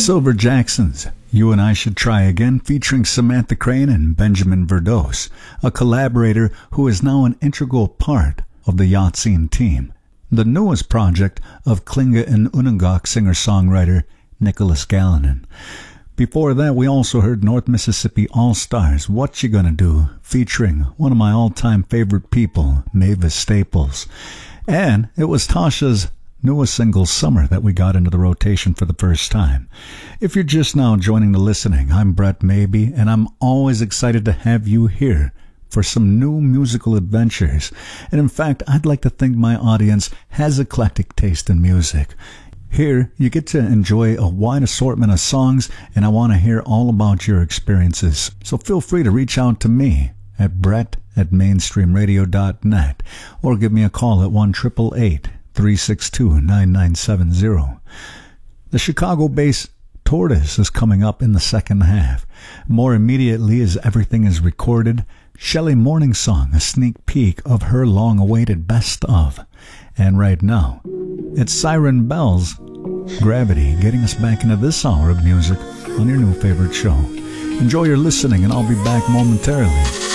Silver Jackson's You and I Should Try Again, featuring Samantha Crane and Benjamin Verdoes, a collaborator who is now an integral part of the Yahtzean team, the newest project of Klinga and Unangak singer-songwriter Nicholas Galinon. Before that, we also heard North Mississippi All-Stars, What You Gonna Do, featuring one of my all-time favorite people, Mavis Staples. And it was Tasha's newest single, Summer, that we got into the rotation for the first time. If you're just now joining the listening, I'm Brett Maybe, and I'm always excited to have you here for some new musical adventures. And in fact, I'd like to think my audience has eclectic taste in music. Here, you get to enjoy a wide assortment of songs, and I want to hear all about your experiences. So feel free to reach out to me at brett@mainstreamradio.net or give me a call at 1-888-362-9970. The Chicago-based Tortoise is coming up in the second half. More immediately, as everything is recorded, Shelley Morningsong, a sneak peek of her long-awaited best of. And right now, it's Siren Bell's Gravity, getting us back into this hour of music on your new favorite show. Enjoy your listening, and I'll be back momentarily.